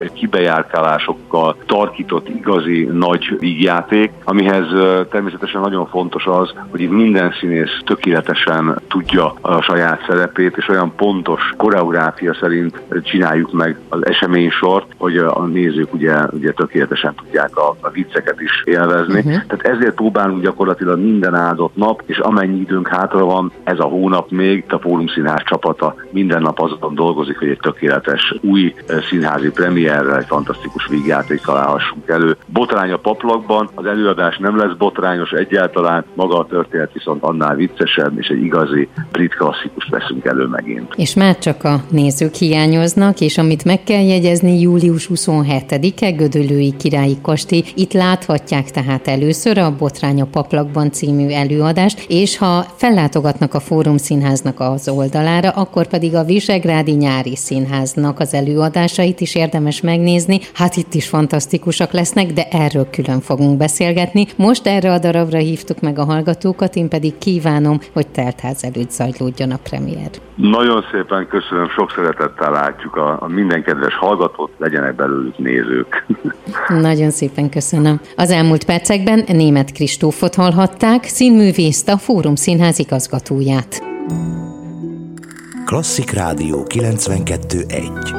kibejárkálásokkal tarkított igazi nagy vígjáték, amihez természetesen nagyon fontos az, hogy itt minden színész tökéletesen tudja a saját szerepét, és olyan pontos koreográfia szerint csináljuk meg az eseménysort, hogy a nézők ugye tökéletesen tudják a vicceket is élvezni. Tehát ezért próbálunk gyakorlatilag minden áldott nap, és amennyi időnk hátra van, ez a hónap még, a Fórum Színház csapata minden nap azon dolgozik, hogy egy tökéletes új színházi premierrel, egy fantasztikus vígjátékkal állhassunk elő. Botrány a paplakban, az előadás nem lesz botrányos egyáltalán, maga a történet viszont annál viccesebb, és egy igazi brit klasszikust veszünk elő megint. És már csak a nézők hiányoznak, és amit meg kell jegyezni, július 27-e Gödöllői Királyi Kastély. Itt láthatják tehát először a Botrány a paplakban című előadást, és ha fellátogatnak a Fórum Színháznak az oldalára, akkor pedig a Visegrádi Nyári Színháznak az előadásait is érdemes megnézni. Hát itt is fantasztikusak lesznek, de erről külön fogunk beszélgetni. Most erre a darabra hívtuk meg a hallgatókat, én pedig kívánom, hogy teltház előtt zajlódjon a premier. Nagyon szépen köszönöm, sok szeretettel látjuk a minden kedves hallgatót, legyenek belőlük nézők. Nagyon szépen köszönöm. Az elmúlt percekben Németh Kristófot hallhatták, színművészt, a Fórum Színház igazgatóját. Klasszik Rádió 92.1.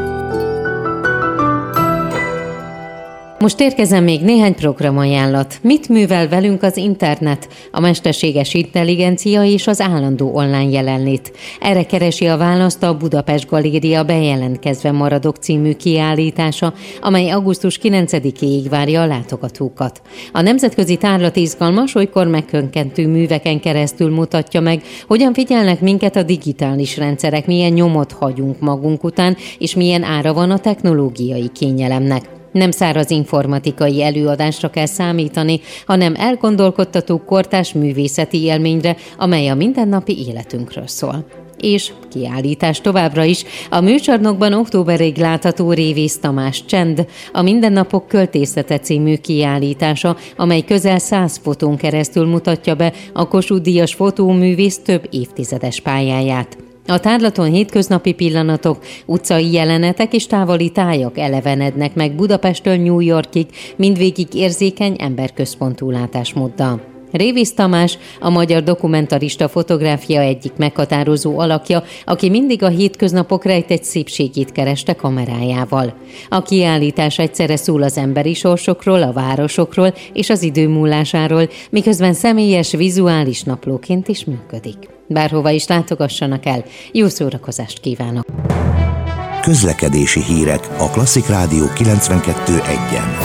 Most érkezem még néhány programajánlat. Mit művel velünk az internet, a mesterséges intelligencia és az állandó online jelenlét? Erre keresi a választ a Budapest Galéria bejelentkezve maradok című kiállítása, amely augusztus 9-éig várja a látogatókat. A nemzetközi tárlat izgalmas, olykor megkönkentő műveken keresztül mutatja meg, hogyan figyelnek minket a digitális rendszerek, milyen nyomot hagyunk magunk után, és milyen ára van a technológiai kényelemnek. Nem száraz informatikai előadásra kell számítani, hanem elgondolkodtató kortárs művészeti élményre, amely a mindennapi életünkről szól. És kiállítás továbbra is. A műcsarnokban októberig látható Révész Tamás Csend, a Mindennapok költészete című kiállítása, amely közel 100 fotón keresztül mutatja be a Kossuth-díjas fotóművész több évtizedes pályáját. A tárlaton hétköznapi pillanatok, utcai jelenetek és távoli tájak elevenednek meg Budapesttől New Yorkig, mindvégig érzékeny emberközpontú látásmóddal. Révész Tamás a magyar dokumentarista fotográfia egyik meghatározó alakja, aki mindig a hétköznapok rejtett szépségét kereste kamerájával. A kiállítás egyszerre szól az emberi sorsokról, a városokról és az idő múlásáról, miközben személyes vizuális naplóként is működik. Bárhova is látogassanak el, jó szórakozást kívánok! Közlekedési hírek a Klasszik Rádió 92.1-en.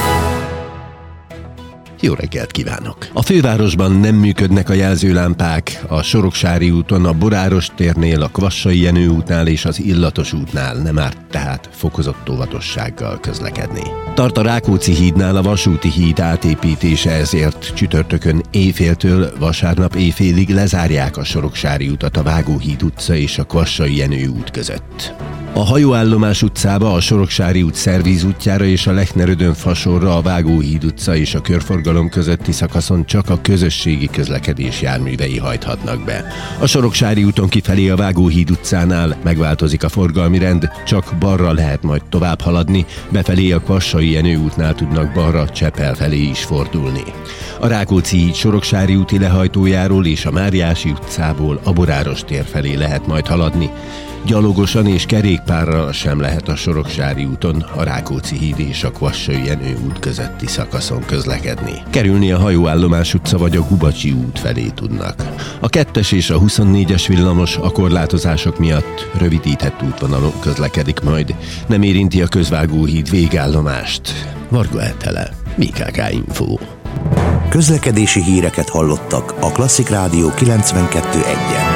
Jó reggelt kívánok! A fővárosban nem működnek a jelzőlámpák, a Soroksári úton, a Boráros térnél, a Kvassai Jenő útnál és az Illatos útnál nem árt tehát fokozott óvatossággal közlekedni. Tart a Rákóczi hídnál a vasúti híd átépítése, ezért csütörtökön éjféltől vasárnap éjfélig lezárják a Soroksári utat a Vágóhíd utca és a Kvassai Jenő út között. A Hajóállomás utcába, a Soroksári út Szervíz útjára és a Lechner-Ödön fasorra, a Vágóhíd utca és a körforgalom közötti szakaszon csak a közösségi közlekedés járművei hajthatnak be. A Soroksári úton kifelé a Vágóhíd utcánál megváltozik a forgalmi rend, csak balra lehet majd tovább haladni, befelé a Kvassai Jenő útnál tudnak balra Csepel felé is fordulni. A Rákóczi híd Soroksári úti lehajtójáról és a Máriási utcából a Boráros tér felé lehet majd haladni. Gyalogosan és kerékpárral sem lehet a Soroksári úton, a Rákóczi híd és a Kvassai Jenő út közötti szakaszon közlekedni. Kerülni a Hajóállomás utca vagy a Gubacsi út felé tudnak. A 2-es és a 24-es villamos a korlátozások miatt rövidített útvonalon közlekedik majd. Nem érinti a Közvágóhíd végállomást. Varga Etele, BKK Info. Közlekedési híreket hallottak a Klasszik Rádió 92.1-en.